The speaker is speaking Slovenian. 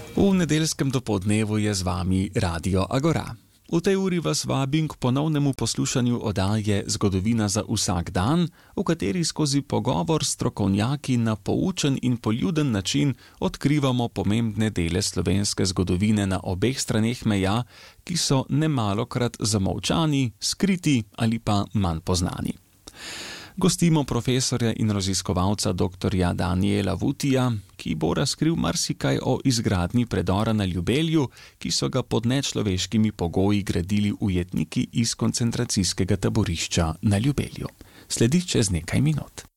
V nedeljskem dopoldnevu je z vami Radio Agora. V tej uri vas vabim k ponovnemu poslušanju oddaje Zgodovina za vsak dan, v kateri skozi pogovor s strokovnjaki na poučen in poljuden način odkrivamo pomembne dele slovenske zgodovine na obeh straneh meja, ki so nemalokrat zamolčani, skriti ali pa manj poznani. Gostimo profesorja in raziskovalca dr. Danijela Vutija, ki bo razkril marsikaj o izgradnji predora na Ljubelju, ki so ga pod nečloveškimi pogoji gradili ujetniki iz koncentracijskega taborišča na Ljubelju. Sledi čez nekaj minut.